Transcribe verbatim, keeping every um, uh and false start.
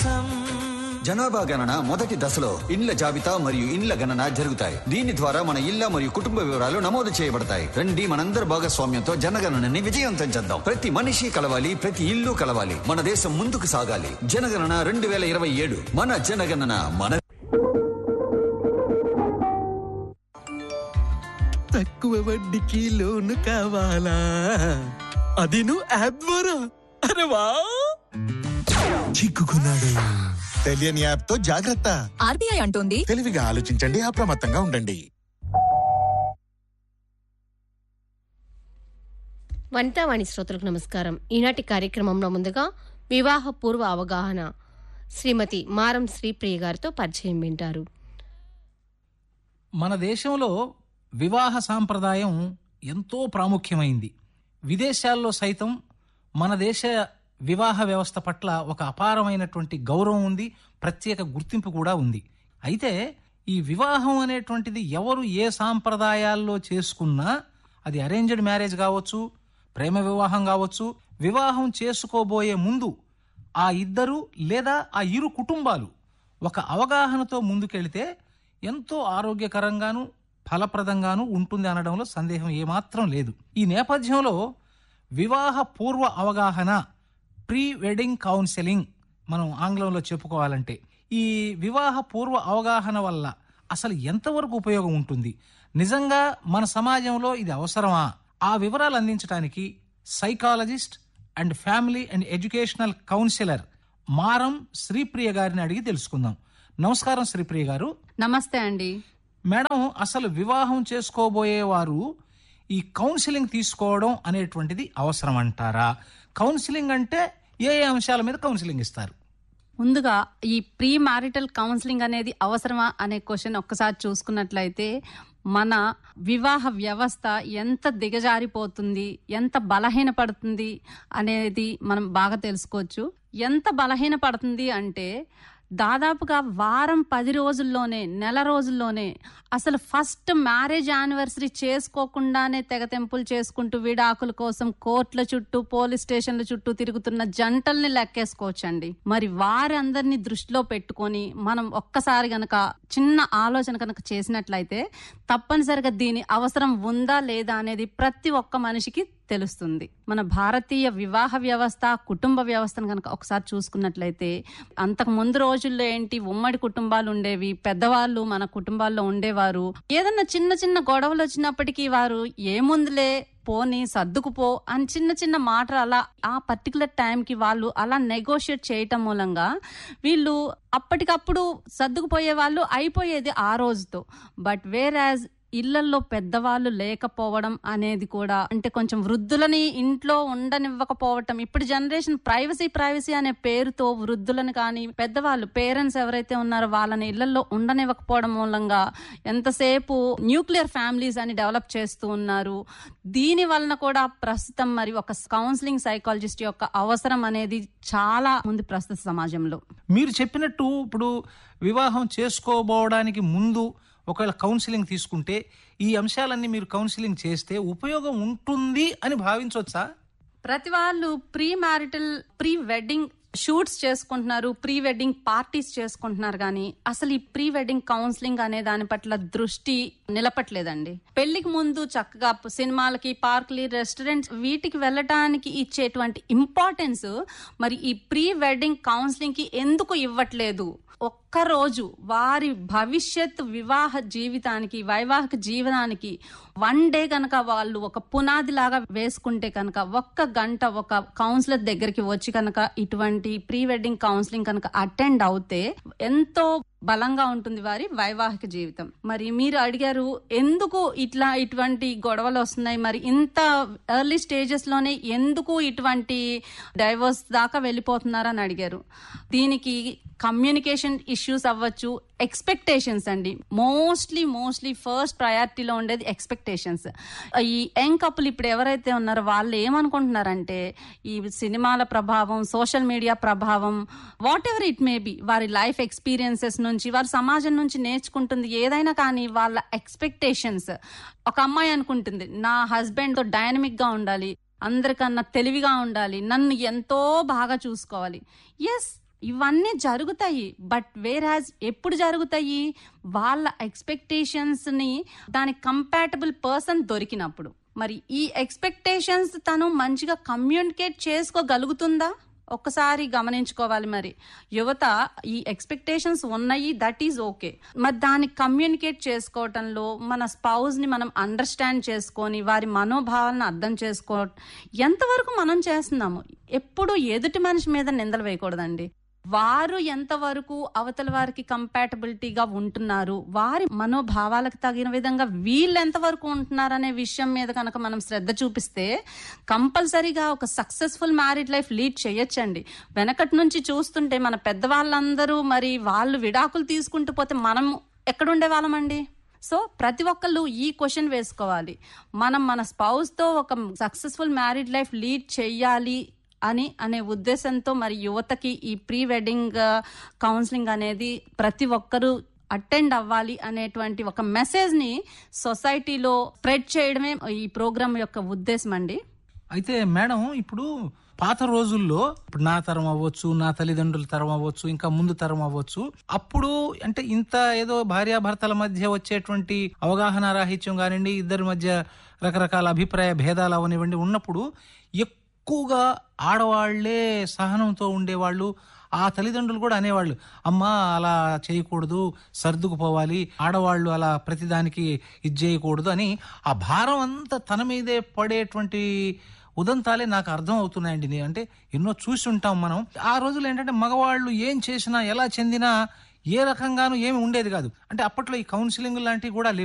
కోసం. జనాభా గణన మొదటి దశలో ఇండ్ల జాబితా మరియు ఇండ్ల గణన జరుగుతాయి. దీని ద్వారా మన ఇళ్ల మరియు కుటుంబ వివరాలు నమోదు చేయబడతాయి. రండి మనందరి భాగస్వామ్యంతో జనగణనని విజయవంతం చేద్దాం. ప్రతి మనిషి కలవాలి, ప్రతి ఇల్లు కలవాలి. మన దేశం ముందుకు సాగాలి. జనగణన రెండు వేల ఇరవై ఏడు మన జనగణన మన. తక్కువ వడ్డీకి లోను కావాలా? అది నువ్వు యాప్ ద్వారా? అరే వా, చిక్కుకున్నాడు. తెలియని యాప్ తో జాగ్రత్త. ఆర్బీఐ అంటోంది తెలివిగా ఆలోచించండి, అప్రమత్తంగా ఉండండి. వనితావాణి శ్రోతలకు నమస్కారం. ఈనాటి కార్యక్రమంలో ముందుగా వివాహ పూర్వ అవగాహన శ్రీమతి మారం శ్రీప్రియ గారితో పరిచయం వింటారు. మన దేశంలో వివాహ సాంప్రదాయం ఎంతో ప్రాముఖ్యమైంది. విదేశాల్లో సైతం మన దేశ వివాహ వ్యవస్థ పట్ల ఒక అపారమైనటువంటి గౌరవం ఉంది, ప్రత్యేక గుర్తింపు కూడా ఉంది. అయితే ఈ వివాహం అనేటువంటిది ఎవరు ఏ సాంప్రదాయాల్లో చేసుకున్నా, అది అరేంజ్డ్ మ్యారేజ్ కావచ్చు, ప్రేమ వివాహం కావచ్చు, వివాహం చేసుకోబోయే ముందు ఆ ఇద్దరు లేదా ఆ ఇరు కుటుంబాలు ఒక అవగాహనతో ముందుకెళితే ఎంతో ఆరోగ్యకరంగాను ఫలప్రదంగాను ఉంటుంది అనడంలో సందేహం ఏమాత్రం లేదు. ఈ నేపథ్యంలో వివాహ పూర్వ అవగాహన, ప్రీ వెడ్డింగ్ కౌన్సిలింగ్ మనం ఆంగ్లంలో చెప్పుకోవాలంటే, ఈ వివాహ పూర్వ అవగాహన వల్ల అసలు ఎంతవరకు ఉపయోగం ఉంటుంది, నిజంగా మన సమాజంలో ఇది అవసరమా, ఆ వివరాలు అందించడానికి psychologist and family and educational councillor మారం శ్రీప్రియ గారిని అడిగి తెలుసుకుందాం. నమస్కారం శ్రీప్రియ గారు. నమస్తే అండి. మేడం, అసలు వివాహం చేసుకోబోయే వారు ఈ కౌన్సిలింగ్ తీసుకోవడం అనేటువంటిది అవసరం అంటారా? కౌన్సిలింగ్ అంటే ఏ ఏ అంశాల మీద కౌన్సిలింగ్ ఇస్తారు? ముందుగా ఈ ప్రీ మ్యారిటల్ కౌన్సిలింగ్ అనేది అవసరమా అనే క్వశ్చన్ ఒక్కసారి చూసుకున్నట్లయితే మన వివాహ వ్యవస్థ ఎంత దిగజారిపోతుంది, ఎంత బలహీనపడుతుంది అనేది మనం బాగా తెలుసుకోవచ్చు. ఎంత బలహీనపడుతుంది అంటే దాదాపుగా వారం పది రోజుల్లోనే, నెల రోజుల్లోనే అసలు ఫస్ట్ మ్యారేజ్ యానివర్సరీ చేసుకోకుండానే తెగతెంపులు చేసుకుంటూ విడాకుల కోసం కోర్టుల చుట్టూ, పోలీస్ స్టేషన్ల చుట్టూ తిరుగుతున్న జంటల్ని లెక్కేసుకోవచ్చండి. మరి వారందరినీ దృష్టిలో పెట్టుకొని మనం ఒక్కసారి గనక చిన్న ఆలోచన కనుక చేసినట్లయితే తప్పనిసరిగా దీని అవసరం ఉందా లేదా అనేది ప్రతి ఒక్క మనిషికి తెలుస్తుంది. మన భారతీయ వివాహ వ్యవస్థ, కుటుంబ వ్యవస్థను కనుక ఒకసారి చూసుకున్నట్లయితే అంతకు ముందు రోజుల్లో ఏంటి, ఉమ్మడి కుటుంబాలు ఉండేవి, పెద్దవాళ్ళు మన కుటుంబాల్లో ఉండేవారు. ఏదన్నా చిన్న చిన్న గొడవలు వచ్చినప్పటికీ వారు ఏముందులే పోని సర్దుకుపో అని చిన్న చిన్న మాటలు అలా ఆ పర్టికులర్ టైంకి వాళ్ళు అలా నెగోషియేట్ చేయటం మూలంగా వీళ్ళు అప్పటికప్పుడు సర్దుకుపోయే వాళ్ళు, అయిపోయేది ఆ రోజుతో. బట్ వేర్ యాజ్ ఇళ్లల్లో పెద్దవాళ్ళు లేకపోవడం అనేది కూడా, అంటే కొంచెం వృద్ధులని ఇంట్లో ఉండనివ్వకపోవటం. ఇప్పుడు జనరేషన్ ప్రైవసీ ప్రైవసీ అనే పేరుతో వృద్ధులను కానీ పెద్దవాళ్ళు పేరెంట్స్ ఎవరైతే ఉన్నారో వాళ్ళని ఇళ్లలో ఉండనివ్వకపోవడం మూలంగా ఎంతసేపు న్యూక్లియర్ ఫ్యామిలీస్ అని డెవలప్ చేస్తూ ఉన్నారు. దీని వలన కూడా ప్రస్తుతం మరి ఒక కౌన్సిలింగ్ సైకాలజిస్ట్ యొక్క అవసరం అనేది చాలా ఉంది ప్రస్తుత సమాజంలో. మీరు చెప్పినట్టు ఇప్పుడు వివాహం చేసుకోబోవడానికి ముందు ఒకవేళ కౌన్సిలింగ్ తీసుకుంటే ఈ అంశాలన్నీ మీరు కౌన్సిలింగ్ చేస్తే ఉపయోగం ఉంటుంది అని భావించవచ్చా? ప్రతి వాళ్ళు pre marital, pre wedding shoots చేసుకుంటున్నారు, ప్రీ వెడ్డింగ్ పార్టీస్ చేసుకుంటున్నారు, కానీ అసలు ఈ ప్రీ వెడ్డింగ్ కౌన్సిలింగ్ అనే దాని పట్ల దృష్టి నిలపట్లేదండి. పెళ్లికి ముందు చక్కగా సినిమాలకి, పార్కులు, రెస్టారెంట్స్ వీటికి వెళ్ళటానికి ఇచ్చేటువంటి ఇంపార్టెన్స్ మరి ఈ ప్రీ వెడ్డింగ్ కౌన్సిలింగ్ కి ఎందుకు ఇవ్వట్లేదు? ఒక్కరోజు వారి భవిష్యత్ వివాహ జీవితానికి, వైవాహిక జీవనానికి వన్ డే కనుక వాళ్ళు ఒక పునాది లాగా వేసుకుంటే కనుక, ఒక్క గంట ఒక కౌన్సిలర్ దగ్గరికి వచ్చి కనుక ఇటువంటి ప్రీ వెడ్డింగ్ కౌన్సిలింగ్ కనుక అటెండ్ అవుతే ఎంతో బలంగా ఉంటుంది వారి వైవాహిక జీవితం. మరి మీరు అడిగారు ఎందుకు ఇట్లా ఇటువంటి గొడవలు వస్తున్నాయి, మరి ఇంత ఎర్లీ స్టేజెస్ లోనే ఎందుకు ఇటువంటి డైవర్స్ దాకా వెళ్ళిపోతున్నారని అడిగారు. దీనికి కమ్యూనికేషన్ ఇష్యూస్ అవ్వచ్చు, ఎక్స్పెక్టేషన్స్ అండి. మోస్ట్లీ మోస్ట్లీ ఫస్ట్ ప్రయారిటీలో ఉండేది ఎక్స్పెక్టేషన్స్. ఈ యంగ్ కపుల్ ఇప్పుడు ఎవరైతే ఉన్నారో వాళ్ళు ఏమనుకుంటున్నారంటే ఈ సినిమాల ప్రభావం, సోషల్ మీడియా ప్రభావం, what ever it may be, వారి లైఫ్ ఎక్స్పీరియన్సెస్ నుంచి, వారి సమాజం నుంచి నేర్చుకుంటుంది ఏదైనా కానీ వాళ్ళ ఎక్స్పెక్టేషన్స్. ఒక అమ్మాయి అనుకుంటుంది నా హస్బెండ్ తో డైనమిక్ గా ఉండాలి, అందరికన్నా తెలివిగా ఉండాలి, నన్ను ఎంతో బాగా చూసుకోవాలి. ఎస్, ఇవన్నీ జరుగుతాయి. బట్ వేర్ హ్యాజ్ ఎప్పుడు జరుగుతాయి? వాళ్ళ ఎక్స్పెక్టేషన్స్ ని దానికి కంపాటబుల్ పర్సన్ దొరికినప్పుడు. మరి ఈ ఎక్స్పెక్టేషన్స్ తను మంచిగా కమ్యూనికేట్ చేసుకోగలుగుతుందా? ఒక్కసారి గమనించుకోవాలి. మరి యువత ఈ ఎక్స్పెక్టేషన్స్ ఉన్నాయి, దట్ ఈజ్ ఓకే. మరి దాన్ని కమ్యూనికేట్ చేసుకోవటంలో మన స్పౌజ్ ని మనం అండర్స్టాండ్ చేసుకొని వారి మనోభావాలను అర్థం చేసుకో ఎంతవరకు మనం చేస్తున్నాము? ఎప్పుడు ఎదుటి మనిషి మీద నిందలు వేయకూడదండి. వారు ఎంతవరకు అవతల వారికి కంపాటబిలిటీగా ఉంటున్నారు, వారి మనోభావాలకు తగిన విధంగా వీళ్ళు ఎంతవరకు ఉంటున్నారు అనే విషయం మీద కనుక మనం శ్రద్ధ చూపిస్తే కంపల్సరీగా ఒక సక్సెస్ఫుల్ మ్యారీడ్ లైఫ్ లీడ్ చేయొచ్చండి. వెనకటి నుంచి చూస్తుంటే మన పెద్దవాళ్ళందరూ మరి వాళ్ళు విడాకులు తీసుకుంటూ పోతే మనం ఎక్కడుండే వాళ్ళమండి? సో ప్రతి ఒక్కళ్ళు ఈ క్వశ్చన్ వేసుకోవాలి. మనం మన స్పౌస్ తో ఒక సక్సెస్ఫుల్ మ్యారీడ్ లైఫ్ లీడ్ చెయ్యాలి అని అనే ఉద్దేశంతో మరి యువతకి ఈ ప్రీ వెడ్డింగ్ కౌన్సిలింగ్ అనేది ప్రతి ఒక్కరూ అటెండ్ అవ్వాలి అనేటువంటి ఒక మెసేజ్ ని సొసైటీలో స్ప్రెడ్ చేయడమే ఈ ప్రోగ్రామ్ యొక్క ఉద్దేశం అండి. అయితే మేడం, ఇప్పుడు పాత రోజుల్లో ఇప్పుడు నా తరం అవ్వచ్చు, నా తల్లిదండ్రుల తరం అవ్వచ్చు, ఇంకా ముందు తరం అవ్వచ్చు, అప్పుడు అంటే ఇంత ఏదో భార్యాభర్తల మధ్య వచ్చేటువంటి అవగాహన రాహిత్యం కానివ్వండి, ఇద్దరి మధ్య రకరకాల అభిప్రాయ భేదాలు అవనివ్వండి ఉన్నప్పుడు ఎక్కువగా ఆడవాళ్లే సహనంతో ఉండేవాళ్ళు. ఆ తల్లిదండ్రులు కూడా అనేవాళ్ళు, అమ్మా అలా చేయకూడదు, సర్దుకుపోవాలి, ఆడవాళ్ళు అలా ప్రతిదానికి ఇది చేయకూడదు అని ఆ భారం అంతా తన మీదే పడేటువంటి ఉదంతాలే నాకు అర్థం అవుతున్నాయండి. అంటే ఎన్నో చూసి ఉంటాం మనం. ఆ రోజులు ఏంటంటే మగవాళ్ళు ఏం చేసినా ఎలా చెందినా ఏ రకంగానూ ఏమి ఉండేది కాదు. అంటే అప్పట్లో ఈ కౌన్సిలింగ్ లాంటివి కూడా లేవు.